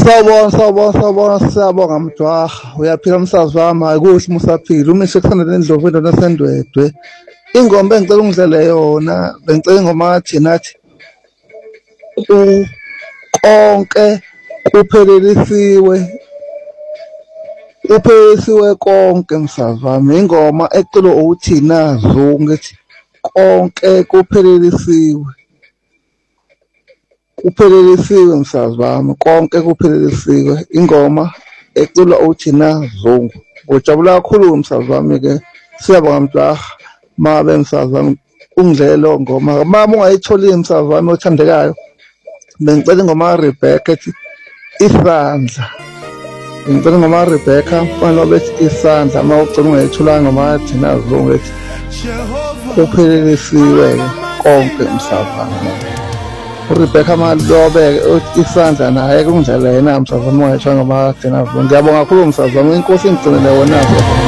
Siyabonga mjwaha. Uyaphila msazi wami, hayi kuhle uma usaphila. Umisho kusandele Ndlovu indodana yaseNdwedwe. Ingoma engicela ungidlele yona, bengicela ingoma yathi nathi konke kuphelelisiwe. Kuphelelisiwe konke msazi wami. Ingoma eculwa uThina Zungu ethi konke kuphelelisiwe. Kuphelelisiwe msazi wami, konke kuphelelisiwe. Ingoma eculwa uThina Zungu. Ngojabula kakhulu msazi wami-ke. Siyabonga mjaha. Mabe msazi wami ungidlele lo ngoma. Mama ungayitholile msazi wami othandekayo, bengicela ingoma kaRebecca ethi Isandla. Ngicela ingoma kaRebecca mfana bethi Isandla. Uma ucela ungayitholanga ingoma kaThina Zungu ethi kuphelelisiwe konke msazi wami. uRebecca Malobe uthi Isandla naye kungidlala yena msazi wami ungayitholanga ingoma kaThina Zungu. Ngiyabonga kakhulu msazi wami, inkosi ingigcinele wona.